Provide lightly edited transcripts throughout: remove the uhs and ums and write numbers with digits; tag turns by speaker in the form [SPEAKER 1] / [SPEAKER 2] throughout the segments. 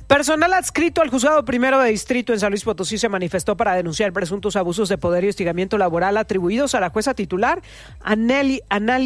[SPEAKER 1] Personal adscrito al Juzgado Primero de Distrito en San Luis Potosí se manifestó para denunciar presuntos abusos de poder y hostigamiento laboral atribuidos a la jueza titular Analey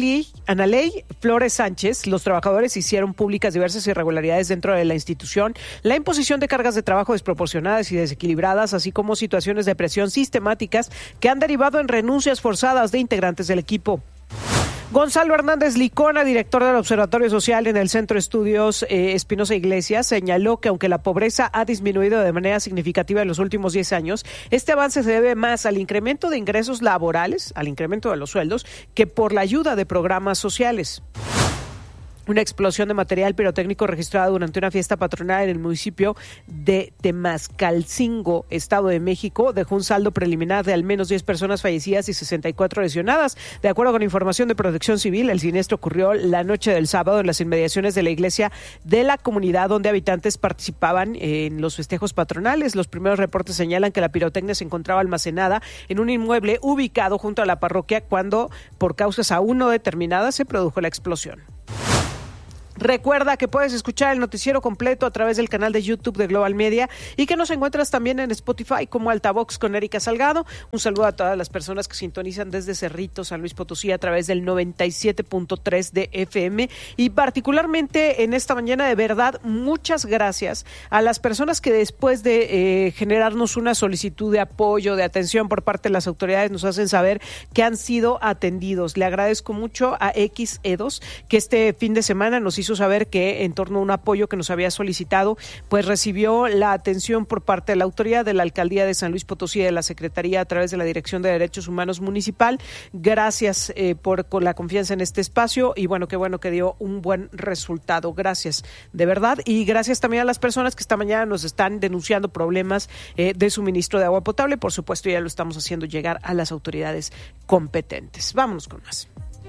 [SPEAKER 1] Flores Sánchez. Los trabajadores hicieron públicas diversas irregularidades dentro de la institución, la imposición de cargas de trabajo desproporcionadas y desequilibradas, así como situaciones de presión sistemáticas que han derivado en renuncias forzadas de integrantes del equipo. Gonzalo Hernández Licona, director del Observatorio Social en el Centro de Estudios Espinosa Iglesias, señaló que aunque la pobreza ha disminuido de manera significativa en los últimos 10 años, este avance se debe más al incremento de ingresos laborales, al incremento de los sueldos, que por la ayuda de programas sociales. Una explosión de material pirotécnico registrada durante una fiesta patronal en el municipio de Temascalcingo, Estado de México, dejó un saldo preliminar de al menos 10 personas fallecidas y 64 lesionadas. De acuerdo con información de Protección Civil, el siniestro ocurrió la noche del sábado en las inmediaciones de la iglesia de la comunidad donde habitantes participaban en los festejos patronales. Los primeros reportes señalan que la pirotecnia se encontraba almacenada en un inmueble ubicado junto a la parroquia cuando, por causas aún no determinadas, se produjo la explosión. Recuerda que puedes escuchar el noticiero completo a través del canal de YouTube de Global Media y que nos encuentras también en Spotify como Altavox con Erika Salgado. Un saludo a todas las personas que sintonizan desde Cerrito, San Luis Potosí, a través del 97.3 de FM y particularmente en esta mañana, de verdad, muchas gracias a las personas que después de generarnos una solicitud de apoyo, de atención por parte de las autoridades, nos hacen saber que han sido atendidos. Le agradezco mucho a XE2 que este fin de semana nos hizo saber que en torno a un apoyo que nos había solicitado, pues recibió la atención por parte de la autoridad de la Alcaldía de San Luis Potosí y de la Secretaría a través de la Dirección de Derechos Humanos Municipal. Gracias con la confianza en este espacio y qué bueno que dio un buen resultado. Gracias, de verdad, y gracias también a las personas que esta mañana nos están denunciando problemas de suministro de agua potable. Por supuesto, ya lo estamos haciendo llegar a las autoridades competentes. Vámonos con más.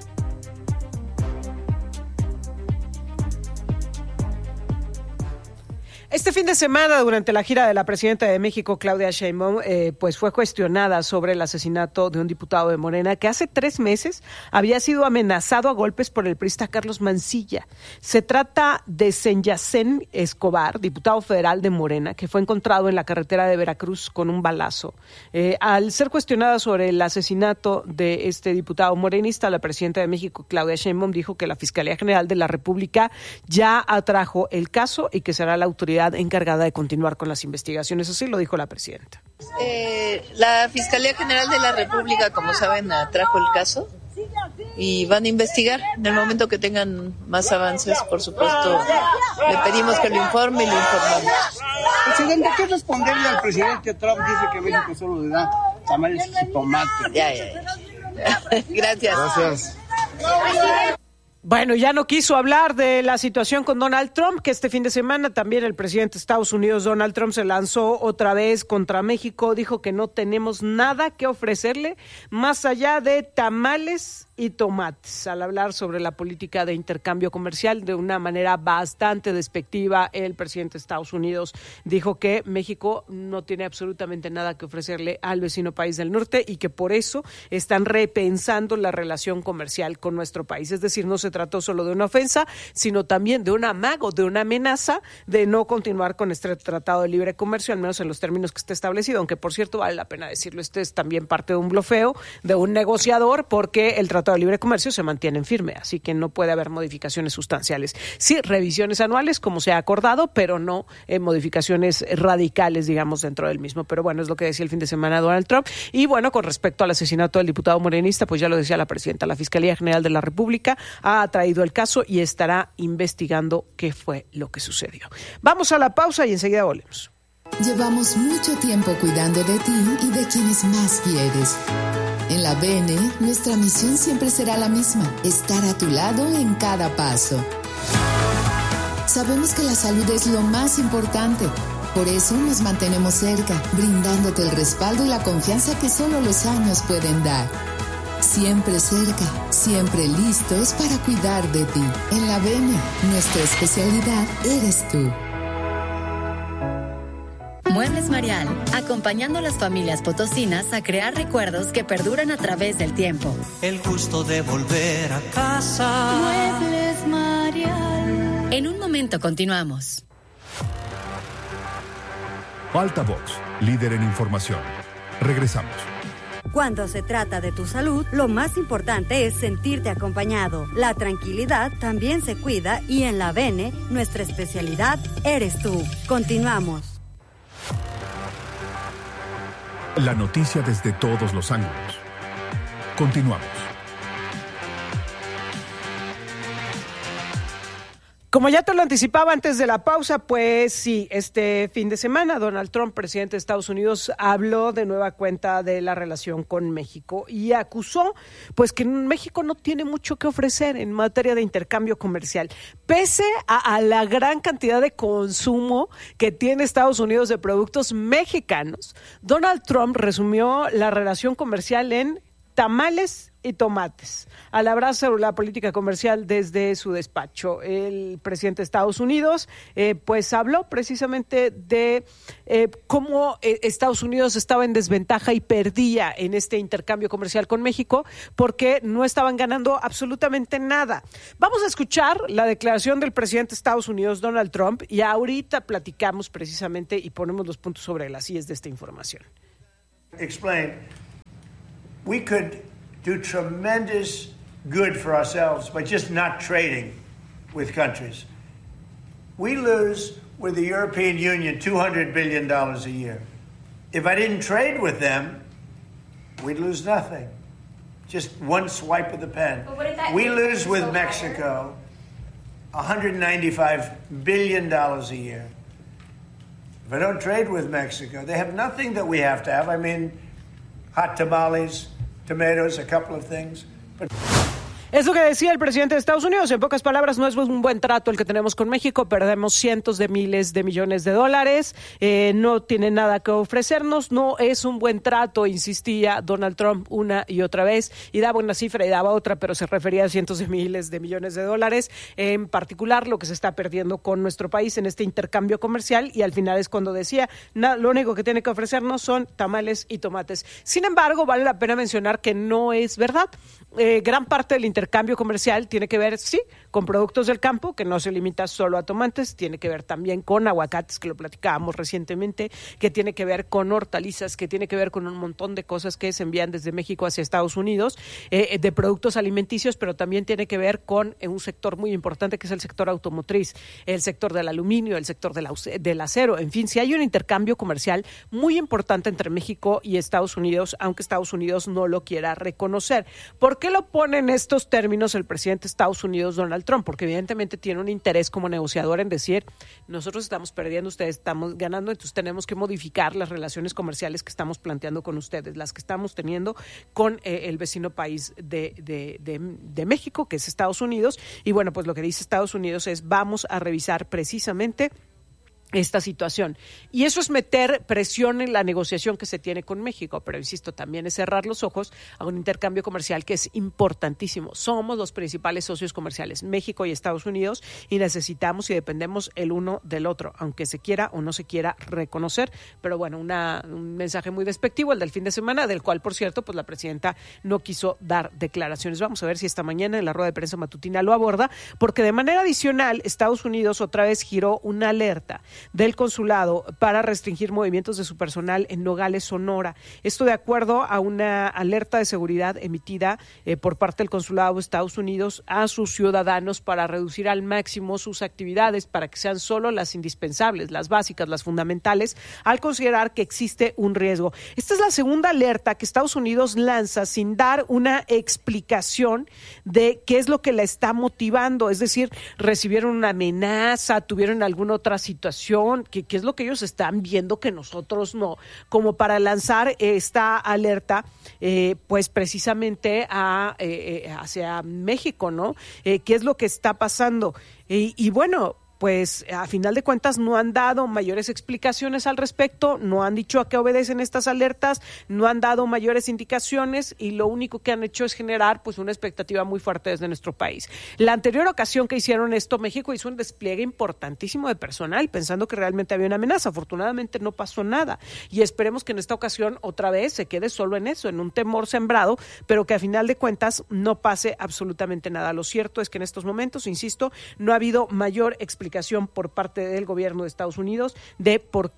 [SPEAKER 1] Este fin de semana, durante la gira de la presidenta de México, Claudia Sheinbaum, pues fue cuestionada sobre el asesinato de un diputado de Morena que hace 3 meses había sido amenazado a golpes por el priista Carlos Mancilla. Se trata de Senyacén Escobar, diputado federal de Morena, que fue encontrado en la carretera de Veracruz con un balazo. Al ser cuestionada sobre el asesinato de este diputado morenista, la presidenta de México, Claudia Sheinbaum, dijo que la Fiscalía General de la República ya atrajo el caso y que será la autoridad encargada de continuar con las investigaciones. Así lo dijo la presidenta.
[SPEAKER 2] La Fiscalía General de la República, como saben, atrajo el caso y van a investigar. En el momento que tengan más avances, por supuesto, le pedimos que lo informe y lo informamos.
[SPEAKER 3] Presidente, ¿qué responderle al presidente Trump? Dice que México solo le da tamales y tomate.
[SPEAKER 2] Ya. Gracias.
[SPEAKER 1] Bueno, ya no quiso hablar de la situación con Donald Trump, que este fin de semana también el presidente de Estados Unidos, Donald Trump, se lanzó otra vez contra México. Dijo que no tenemos nada que ofrecerle más allá de tamales y tomates. Al hablar sobre la política de intercambio comercial de una manera bastante despectiva, el presidente de Estados Unidos dijo que México no tiene absolutamente nada que ofrecerle al vecino país del norte y que por eso están repensando la relación comercial con nuestro país. Es decir, no se trató solo de una ofensa, sino también de un amago, de una amenaza de no continuar con este tratado de libre comercio, al menos en los términos que esté establecido, aunque por cierto vale la pena decirlo, este es también parte de un blofeo, de un negociador, porque el tratado de libre comercio se mantiene en firme, así que no puede haber modificaciones sustanciales. Sí, revisiones anuales, como se ha acordado, pero no modificaciones radicales, digamos, dentro del mismo. Pero bueno, es lo que decía el fin de semana Donald Trump. Y bueno, con respecto al asesinato del diputado morenista, pues ya lo decía la presidenta, la Fiscalía General de la República ha traído el caso y estará investigando qué fue lo que sucedió. Vamos a la pausa y enseguida volvemos.
[SPEAKER 4] Llevamos mucho tiempo cuidando de ti y de quienes más quieres. En la BN, nuestra misión siempre será la misma, estar a tu lado en cada paso. Sabemos que la salud es lo más importante. Por eso nos mantenemos cerca, brindándote el respaldo y la confianza que solo los años pueden dar. Siempre cerca, siempre listos para cuidar de ti. En la BN, nuestra especialidad eres tú.
[SPEAKER 5] Muebles Marial, acompañando a las familias potosinas a crear recuerdos que perduran a través del tiempo.
[SPEAKER 6] El gusto de volver a casa.
[SPEAKER 5] Muebles Marial. En un momento continuamos.
[SPEAKER 7] Altavox, líder en información. Regresamos.
[SPEAKER 8] Cuando se trata de tu salud, lo más importante es sentirte acompañado. La tranquilidad también se cuida y en la Bene, nuestra especialidad eres tú. Continuamos.
[SPEAKER 7] La noticia desde todos los ángulos. Continuamos.
[SPEAKER 1] Como ya te lo anticipaba antes de la pausa, pues sí, este fin de semana Donald Trump, presidente de Estados Unidos, habló de nueva cuenta de la relación con México y acusó pues que México no tiene mucho que ofrecer en materia de intercambio comercial. Pese a la gran cantidad de consumo que tiene Estados Unidos de productos mexicanos, Donald Trump resumió la relación comercial en tamales y tomates. Al hablar sobre la política comercial desde su despacho, el presidente de Estados Unidos pues habló precisamente de cómo Estados Unidos estaba en desventaja y perdía en este intercambio comercial con México porque no estaban ganando absolutamente nada. Vamos a escuchar la declaración del presidente de Estados Unidos, Donald Trump, y ahorita platicamos precisamente y ponemos los puntos sobre las íes de esta información.
[SPEAKER 9] Explain. We could do tremendous good for ourselves by just not trading with countries. We lose with the European Union $200 billion a year. If I didn't trade with them, we'd lose nothing. Just one swipe of the pen. We lose with Mexico $195 billion a year. If I don't trade with Mexico, they have nothing that we have to have. I mean, hot tamales, tomatoes, a couple of things.
[SPEAKER 1] Es lo que decía el presidente de Estados Unidos. En pocas palabras, no es un buen trato el que tenemos con México. Perdemos cientos de miles de millones de dólares. No tiene nada que ofrecernos. No es un buen trato, insistía Donald Trump una y otra vez. Y daba una cifra y daba otra, pero se refería a cientos de miles de millones de dólares. En particular, lo que se está perdiendo con nuestro país en este intercambio comercial. Y al final es cuando decía, lo único que tiene que ofrecernos son tamales y tomates. Sin embargo, vale la pena mencionar que no es verdad. Gran parte del intercambio comercial tiene que ver, sí, con productos del campo, que no se limita solo a tomates, tiene que ver también con aguacates, que lo platicábamos recientemente, que tiene que ver con hortalizas, que tiene que ver con un montón de cosas que se envían desde México hacia Estados Unidos, de productos alimenticios, pero también tiene que ver con un sector muy importante que es el sector automotriz, el sector del aluminio, el sector del acero, en fin, si hay un intercambio comercial muy importante entre México y Estados Unidos, aunque Estados Unidos no lo quiera reconocer. ¿Por qué lo pone en estos términos el presidente de Estados Unidos, Donald Trump? Porque evidentemente tiene un interés como negociador en decir, nosotros estamos perdiendo, ustedes estamos ganando, entonces tenemos que modificar las relaciones comerciales que estamos planteando con ustedes, las que estamos teniendo con el vecino país de México, que es Estados Unidos. Y bueno, pues lo que dice Estados Unidos es, vamos a revisar precisamente esta situación. Y eso es meter presión en la negociación que se tiene con México, pero insisto, también es cerrar los ojos a un intercambio comercial que es importantísimo. Somos los principales socios comerciales, México y Estados Unidos, y necesitamos y dependemos el uno del otro, aunque se quiera o no se quiera reconocer. Pero bueno, un mensaje muy despectivo, el del fin de semana, del cual, por cierto, pues la presidenta no quiso dar declaraciones. Vamos a ver si esta mañana en la rueda de prensa matutina lo aborda, porque de manera adicional, Estados Unidos otra vez giró una alerta del consulado para restringir movimientos de su personal en Nogales, Sonora. Esto de acuerdo a una alerta de seguridad emitida por parte del consulado de Estados Unidos a sus ciudadanos para reducir al máximo sus actividades para que sean solo las indispensables, las básicas, las fundamentales, al considerar que existe un riesgo. Esta es la segunda alerta que Estados Unidos lanza sin dar una explicación de qué es lo que la está motivando, es decir, recibieron una amenaza, tuvieron alguna otra situación, que es lo que ellos están viendo que nosotros no, como para lanzar esta alerta, pues precisamente hacia México, ¿no? ¿Qué es lo que está pasando? Y bueno, pues a final de cuentas no han dado mayores explicaciones al respecto, no han dicho a qué obedecen estas alertas, no han dado mayores indicaciones y lo único que han hecho es generar pues una expectativa muy fuerte desde nuestro país. La anterior ocasión que hicieron esto, México hizo un despliegue importantísimo de personal pensando que realmente había una amenaza. Afortunadamente no pasó nada y esperemos que en esta ocasión otra vez se quede solo en eso, en un temor sembrado, pero que a final de cuentas no pase absolutamente nada. Lo cierto es que en estos momentos, insisto, no ha habido mayor explicación por parte del gobierno de Estados Unidos de por qué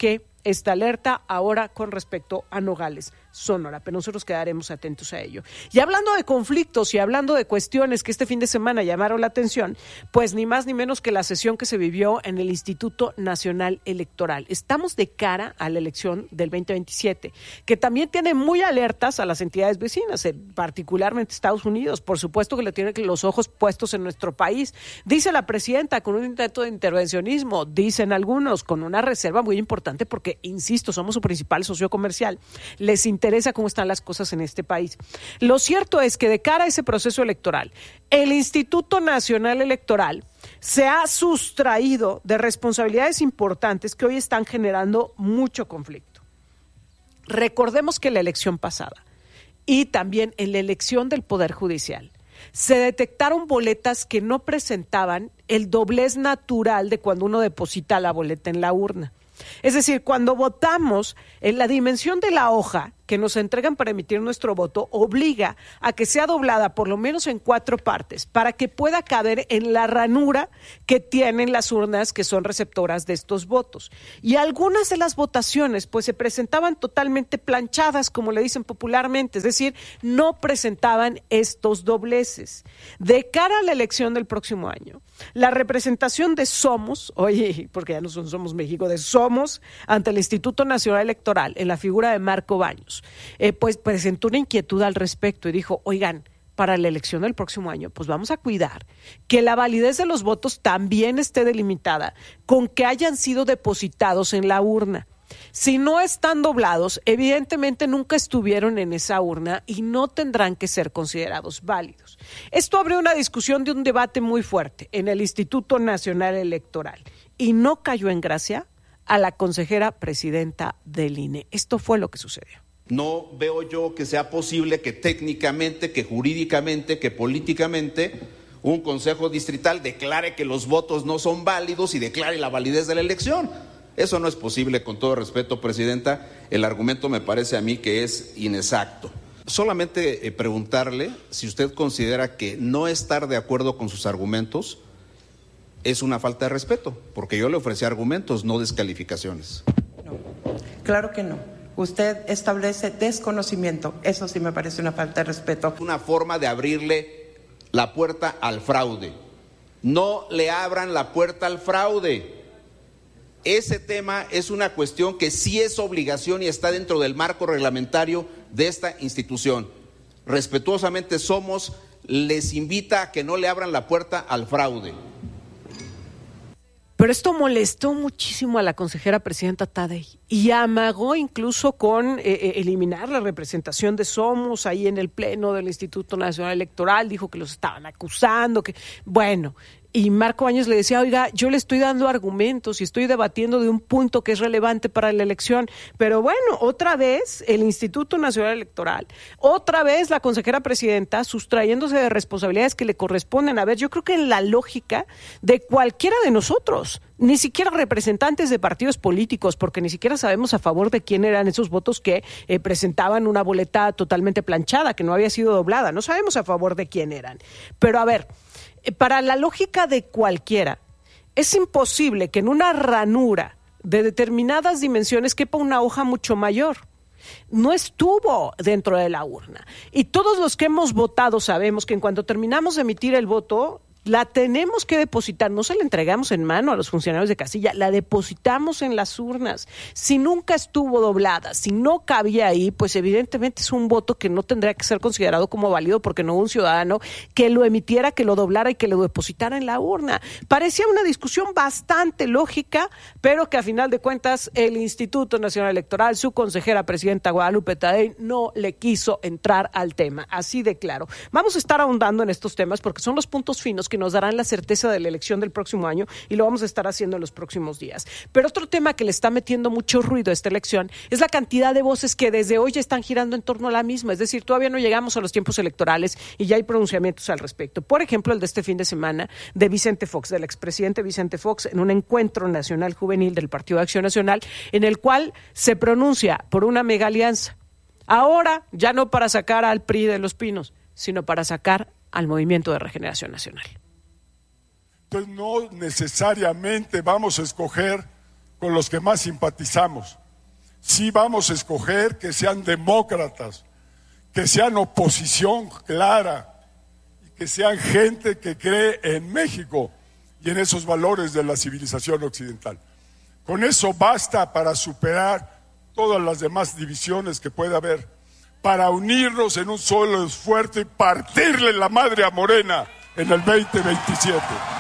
[SPEAKER 1] esta alerta ahora con respecto a Nogales, Sonora, pero nosotros quedaremos atentos a ello. Y hablando de conflictos y hablando de cuestiones que este fin de semana llamaron la atención, pues ni más ni menos que la sesión que se vivió en el Instituto Nacional Electoral. Estamos de cara a la elección del 2027, que también tiene muy alertas a las entidades vecinas, particularmente Estados Unidos. Por supuesto que le tienen los ojos puestos en nuestro país. Dice la presidenta, con un intento de intervencionismo, dicen algunos, con una reserva muy importante porque, insisto, somos su principal socio comercial. Les interesa cómo están las cosas en este país. Lo cierto es que de cara a ese proceso electoral, el Instituto Nacional Electoral se ha sustraído de responsabilidades importantes que hoy están generando mucho conflicto. Recordemos que en la elección pasada y también en la elección del Poder Judicial se detectaron boletas que no presentaban el doblez natural de cuando uno deposita la boleta en la urna. Es decir, cuando votamos, en la dimensión de la hoja que nos entregan para emitir nuestro voto obliga a que sea doblada por lo menos en 4 partes para que pueda caber en la ranura que tienen las urnas que son receptoras de estos votos. Y algunas de las votaciones pues se presentaban totalmente planchadas, como le dicen popularmente, es decir, no presentaban estos dobleces. De cara a la elección del próximo año, la representación de Somos, oye, porque ya no son Somos México, de Somos, ante el Instituto Nacional Electoral, en la figura de Marco Baños, pues presentó una inquietud al respecto y dijo, oigan, para la elección del próximo año, pues vamos a cuidar que la validez de los votos también esté delimitada con que hayan sido depositados en la urna. Si no están doblados, evidentemente nunca estuvieron en esa urna y no tendrán que ser considerados válidos. Esto abrió una discusión de un debate muy fuerte en el Instituto Nacional Electoral y no cayó en gracia a la consejera presidenta del INE. Esto fue lo que sucedió.
[SPEAKER 10] No veo yo que sea posible que técnicamente, que jurídicamente, que políticamente un consejo distrital declare que los votos no son válidos y declare la validez de la elección. Eso no es posible, con todo respeto, presidenta. El argumento me parece a mí que es inexacto. Solamente preguntarle si usted considera que no estar de acuerdo con sus argumentos es una falta de respeto, porque yo le ofrecí argumentos, no descalificaciones.
[SPEAKER 11] No, claro que no. Usted establece desconocimiento, eso sí me parece una falta de respeto.
[SPEAKER 10] Una forma de abrirle la puerta al fraude. No le abran la puerta al fraude. Ese tema es una cuestión que sí es obligación y está dentro del marco reglamentario de esta institución. Respetuosamente Somos les invita a que no le abran la puerta al fraude.
[SPEAKER 1] Pero esto molestó muchísimo a la consejera presidenta Tadei y amagó incluso con eliminar la representación de Somos ahí en el pleno del Instituto Nacional Electoral. Dijo que los estaban acusando, que bueno. Y Marco Baños le decía, oiga, yo le estoy dando argumentos y estoy debatiendo de un punto que es relevante para la elección. Pero bueno, otra vez el Instituto Nacional Electoral, otra vez la consejera presidenta sustrayéndose de responsabilidades que le corresponden. A ver, yo creo que en la lógica de cualquiera de nosotros, ni siquiera representantes de partidos políticos, porque ni siquiera sabemos a favor de quién eran esos votos que presentaban una boleta totalmente planchada, que no había sido doblada. No sabemos a favor de quién eran. Pero a ver, para la lógica de cualquiera, es imposible que en una ranura de determinadas dimensiones quepa una hoja mucho mayor. No estuvo dentro de la urna. Y todos los que hemos votado sabemos que en cuanto terminamos de emitir el voto, la tenemos que depositar, no se la entregamos en mano a los funcionarios de casilla, la depositamos en las urnas. Si nunca estuvo doblada, si no cabía ahí, pues evidentemente es un voto que no tendría que ser considerado como válido porque no hubo un ciudadano que lo emitiera, que lo doblara y que lo depositara en la urna. Parecía una discusión bastante lógica, pero que a final de cuentas el Instituto Nacional Electoral, su consejera presidenta Guadalupe Tadei, no le quiso entrar al tema, así de claro. Vamos a estar ahondando en estos temas porque son los puntos finos que nos darán la certeza de la elección del próximo año y lo vamos a estar haciendo en los próximos días. Pero otro tema que le está metiendo mucho ruido a esta elección es la cantidad de voces que desde hoy ya están girando en torno a la misma, es decir, todavía no llegamos a los tiempos electorales y ya hay pronunciamientos al respecto. Por ejemplo, el de este fin de semana de Vicente Fox, del expresidente Vicente Fox, en un encuentro nacional juvenil del Partido de Acción Nacional, en el cual se pronuncia por una mega alianza. Ahora, ya no para sacar al PRI de Los Pinos, sino para sacar al Movimiento de Regeneración Nacional.
[SPEAKER 12] Entonces no necesariamente vamos a escoger con los que más simpatizamos. sí vamos a escoger que sean demócratas, que sean oposición clara y que sean gente que cree en México y en esos valores de la civilización occidental. Con eso basta para superar todas las demás divisiones que pueda haber, para unirnos en un solo esfuerzo y partirle la madre a Morena en el 2027.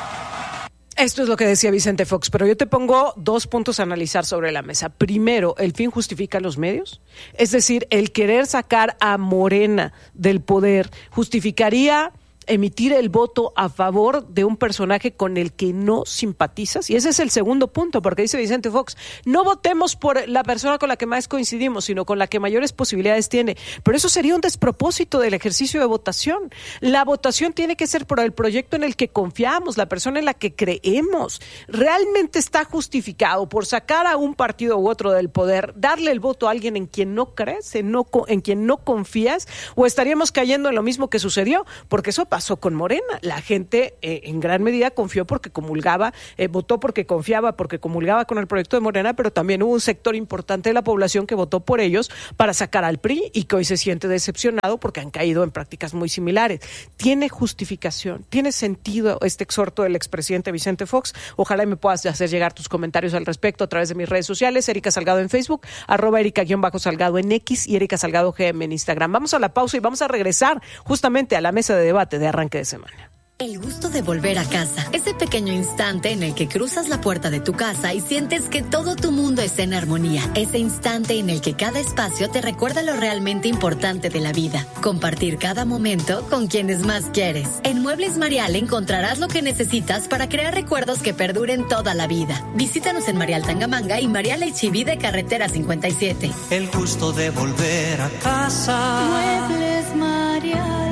[SPEAKER 1] Esto es lo que decía Vicente Fox, pero yo te pongo 2 puntos a analizar sobre la mesa. Primero, ¿el fin justifica los medios? Es decir, el querer sacar a Morena del poder justificaría emitir el voto a favor de un personaje con el que no simpatizas. Y ese es el segundo punto, porque dice Vicente Fox, no votemos por la persona con la que más coincidimos, sino con la que mayores posibilidades tiene. Pero eso sería un despropósito del ejercicio de votación. La votación tiene que ser por el proyecto en el que confiamos, la persona en la que creemos. ¿Realmente está justificado por sacar a un partido u otro del poder, darle el voto a alguien en quien no crees, en quien no confías? ¿O estaríamos cayendo en lo mismo que sucedió? Porque eso pasó con Morena. La gente en gran medida confió porque comulgaba, votó porque confiaba, porque comulgaba con el proyecto de Morena, pero también hubo un sector importante de la población que votó por ellos para sacar al PRI y que hoy se siente decepcionado porque han caído en prácticas muy similares. ¿Tiene justificación? ¿Tiene sentido este exhorto del expresidente Vicente Fox? Ojalá me puedas hacer llegar tus comentarios al respecto a través de mis redes sociales, Erika Salgado en Facebook, @Erika_Salgado en X y Erika Salgado GM en Instagram. Vamos a la pausa y vamos a regresar justamente a la mesa de debate de arranque de semana.
[SPEAKER 5] El gusto de volver a casa, ese pequeño instante en el que cruzas la puerta de tu casa y sientes que todo tu mundo está en armonía, ese instante en el que cada espacio te recuerda lo realmente importante de la vida, compartir cada momento con quienes más quieres. En Muebles Marial encontrarás lo que necesitas para crear recuerdos que perduren toda la vida. Visítanos en Marial Tangamanga y Marial H-E-B de Carretera 57.
[SPEAKER 6] El gusto de volver a casa.
[SPEAKER 5] Muebles Marial.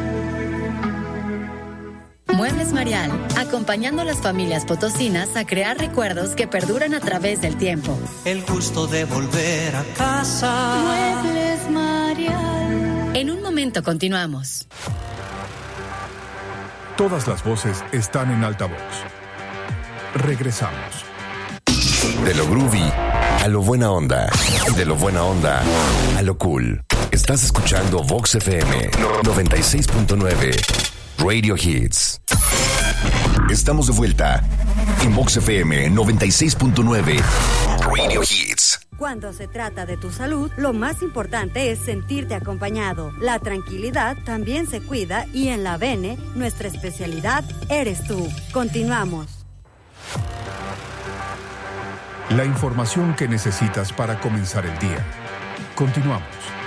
[SPEAKER 5] Muebles Marial, acompañando a las familias potosinas a crear recuerdos que perduran a través del tiempo.
[SPEAKER 6] El gusto de volver a casa.
[SPEAKER 5] Muebles Marial. En un momento continuamos.
[SPEAKER 7] Todas las voces están en altavoz. Regresamos.
[SPEAKER 13] De lo groovy a lo buena onda. De lo buena onda a lo cool. Estás escuchando Vox FM 96.9. Radio Hits. Estamos de vuelta en Vox FM 96.9. Radio Hits.
[SPEAKER 8] Cuando se trata de tu salud, lo más importante es sentirte acompañado. La tranquilidad también se cuida y en la Bene, nuestra especialidad eres tú. Continuamos.
[SPEAKER 7] La información que necesitas para comenzar el día. Continuamos.